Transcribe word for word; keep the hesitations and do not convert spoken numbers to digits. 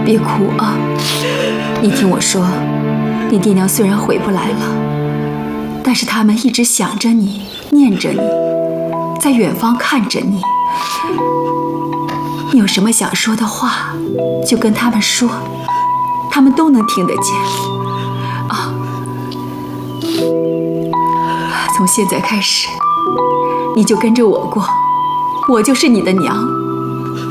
别哭啊！你听我说，你爹娘虽然回不来了，但是他们一直想着你，念着你，在远方看着你。你有什么想说的话，就跟他们说，他们都能听得见。啊！从现在开始，你就跟着我过，我就是你的娘。